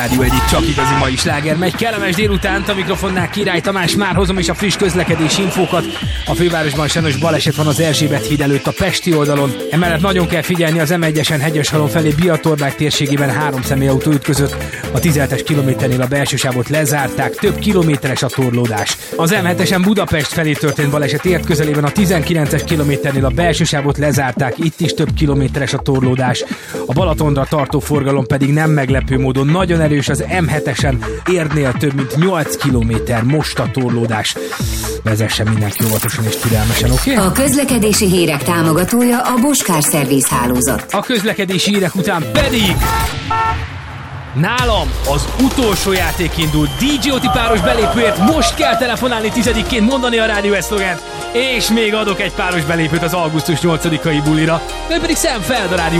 Rádió egyik csak igazi mai sláger megy. Kellemes délutánt, a mikrofonnál Király Tamás, már hozom is a friss közlekedési infókat. A fővárosban sajnos baleset van az Erzsébet híd előtt a pesti oldalon. Emellett nagyon kell figyelni az M1-esen Hegyeshalom felé Biatorbák térségében 3 személyautó ütközött. A 17-es kilométernél a belső sávot lezárták, több kilométeres a torlódás. Az M7-esen Budapest felé történt baleset ért közelében a 19-es kilométernél a belső sávot lezárták, itt is több kilométeres a torlódás. A Balatonra tartó forgalom pedig nem meglepő módon nagyon erős, az M7-esen Érdnél több mint 8 kilométer most a torlódás. Vezessen mindenki óvatosan és türelmesen, oké? A közlekedési hírek támogatója a Bosch Car Service hálózat. A közlekedési hírek után pedig nálam az utolsó játék indul. DJ Oti páros belépőért most kell telefonálni 10-ként, mondani a rádió szlogent, és még adok egy páros belépőt az augusztus 8-ai bulira, mert pedig Sam Feld a rádió